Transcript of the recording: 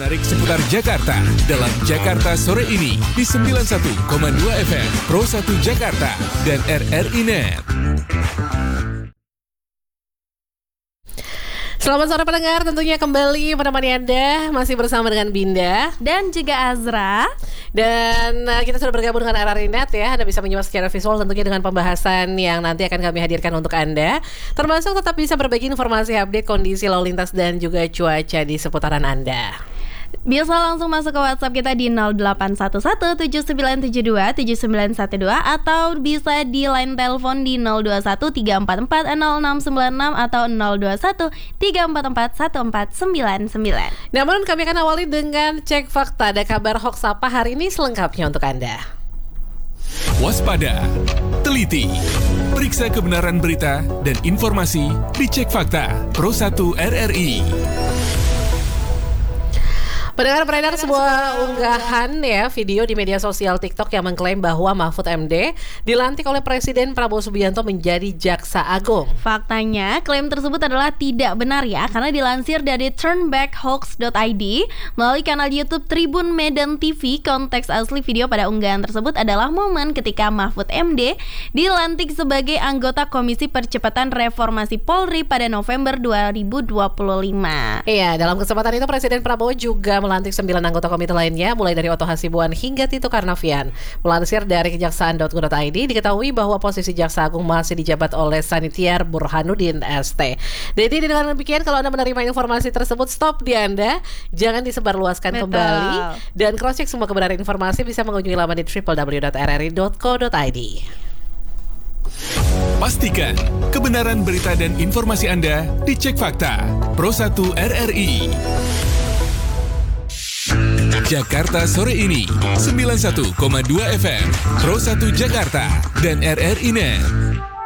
menarik seputar Jakarta dalam Jakarta Sore ini di 91,2 FM Pro 1 Jakarta dan RRI Net. Selamat sore pendengar, tentunya kembali menemani Anda masih bersama dengan Binda dan juga Azra. Dan kita sudah bergabung dengan RRI Net ya. Anda bisa menyimak secara visual tentunya dengan pembahasan yang nanti akan kami hadirkan untuk Anda. Termasuk tetap bisa berbagi informasi update kondisi lalu lintas dan juga cuaca di seputaran Anda. Bisa langsung masuk ke WhatsApp kita di 0811-7972-7912 atau bisa di line telepon di 021-344-0696 atau 021-344-1499. Namun kami akan awali dengan cek fakta. Ada kabar hoax apa hari ini selengkapnya untuk Anda. Waspada, teliti, periksa kebenaran berita dan informasi di Cek Fakta Pro 1 RRI. Pendengar, beredar sebuah unggahan ya video di media sosial TikTok yang mengklaim bahwa Mahfud MD dilantik oleh Presiden Prabowo Subianto menjadi Jaksa Agung. Faktanya, klaim tersebut adalah tidak benar ya, karena dilansir dari turnbackhoax.id melalui kanal YouTube Tribun Medan TV. Konteks asli video pada unggahan tersebut adalah momen ketika Mahfud MD dilantik sebagai anggota Komisi Percepatan Reformasi Polri pada November 2025. Iya, dalam kesempatan itu Presiden Prabowo juga melantik 9 anggota komite lainnya, mulai dari Otto Hasibuan hingga Tito Karnavian. Melansir dari kejaksaan.go.id, diketahui bahwa posisi Jaksa Agung masih dijabat oleh Sanitiar Burhanuddin ST. Jadi dengan demikian, kalau Anda menerima informasi tersebut, stop di Anda, jangan disebarluaskan kembali, dan cross-check semua kebenaran informasi bisa mengunjungi laman di www.rri.co.id. Pastikan kebenaran berita dan informasi Anda di Cek Fakta Pro 1 RRI. Jakarta Sore ini 91,2 FM Pro 1 Jakarta dan RRI Net.